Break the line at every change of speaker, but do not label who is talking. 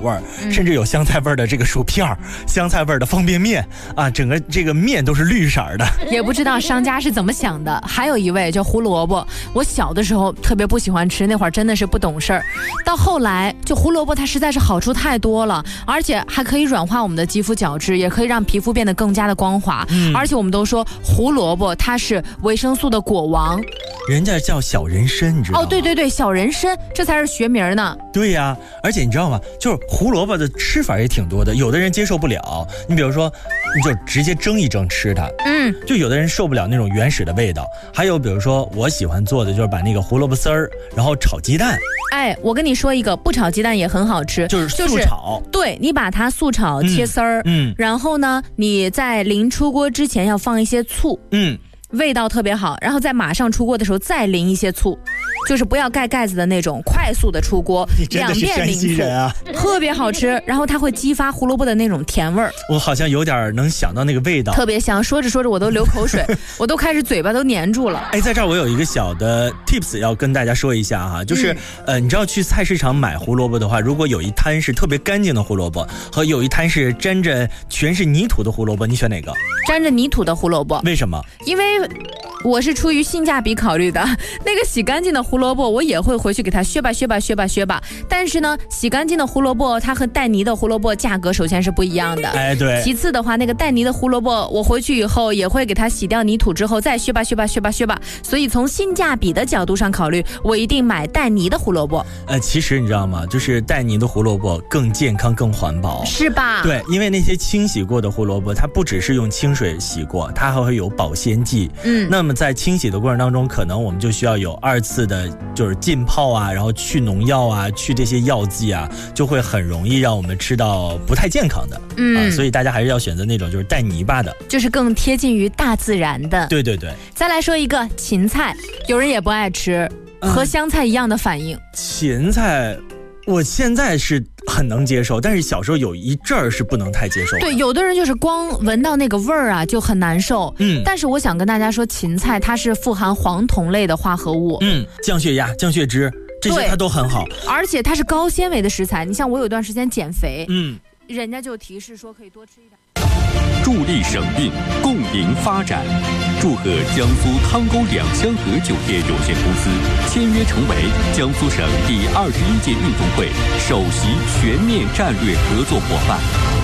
味儿，甚至有香菜味儿的这个薯片儿，香菜味儿的方便面啊，整个这个面都是绿色的。
也不知道商家是怎么想的。还有一位叫胡萝卜，我小的时候特别不喜欢吃，那会儿真的是不懂事儿。到后来就胡萝卜它实在是好处太多了，而且还可以软化我们的肌肤角质，也可以让皮肤变得更加的光滑。而且我们都说胡萝卜它是维生素的果王，
人家叫小人参，你知道吗？
哦，对对对，小人参，这才是学名呢。
对呀，而且你知道吗？就是胡萝卜的吃法也挺多的，有的人接受不了。你比如说，你就直接蒸一蒸吃它，就有的人受不了那种原始的味道。还有比如说，我喜欢做的就是把那个胡萝卜丝儿，然后炒鸡蛋。
哎，我跟你说一个，不炒鸡蛋也很好吃，
就是素炒。
对，你把它素炒切丝儿，然后呢，你在临出锅之前要放一些醋，味道特别好，然后在马上出锅的时候再淋一些醋，就是不要盖盖子的那种，快速的出锅，
两遍淋醋啊，
特别好吃，然后它会激发胡萝卜的那种甜味儿。
我好像有点能想到那个味道，
特别香。说着说着我都流口水，我都开始嘴巴都粘住了。
哎，在这儿我有一个小的 tips 要跟大家说一下哈，就是你知道去菜市场买胡萝卜的话，如果有一摊是特别干净的胡萝卜，和有一摊是沾着全是泥土的胡萝卜，你选哪个？
沾着泥土的胡萝卜。
为什么？
因为我是出于性价比考虑的，那个洗干净的胡萝卜我也会回去给它削吧，但是呢，洗干净的胡萝卜它和带泥的胡萝卜价格首先是不一样的。
哎，对。
其次的话，那个带泥的胡萝卜我回去以后也会给它洗掉泥土之后再削吧，所以从性价比的角度上考虑，我一定买带泥的胡萝卜。
其实你知道吗？就是带泥的胡萝卜更健康更环保，
是吧？
对，因为那些清洗过的胡萝卜，它不只是用清水洗过，它还会有保鲜剂。那么在清洗的过程当中，可能我们就需要有2次的，就是浸泡啊，然后去农药啊，去这些药剂啊，就会很容易让我们吃到不太健康的。所以大家还是要选择那种就是带泥巴的，
就是更贴近于大自然的。
对对对。
再来说一个芹菜，有人也不爱吃，和香菜一样的反应。
芹菜我现在是很能接受，但是小时候有一阵儿是不能太接受的。
对，有的人就是光闻到那个味儿啊就很难受。但是我想跟大家说，芹菜它是富含黄酮类的化合物，
降血压、降血脂，这些它都很好，
而且它是高纤维的食材。你像我有段时间减肥，人家就提示说可以多吃一点。
助力省运，共赢发展。祝贺江苏汤沟两香河酒店有限公司签约成为江苏省第21届运动会首席全面战略合作伙伴。